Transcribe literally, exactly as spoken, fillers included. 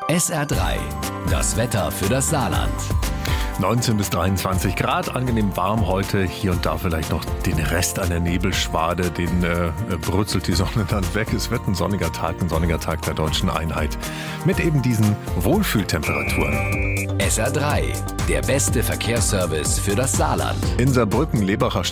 S R drei, das Wetter für das Saarland. neunzehn bis dreiundzwanzig Grad, angenehm warm heute. Hier und da vielleicht noch den Rest einer Nebelschwade, den äh, brützelt die Sonne dann weg. Es wird ein sonniger Tag, ein sonniger Tag der deutschen Einheit mit eben diesen Wohlfühltemperaturen. S R drei, der beste Verkehrsservice für das Saarland. In Saarbrücken, Lebacher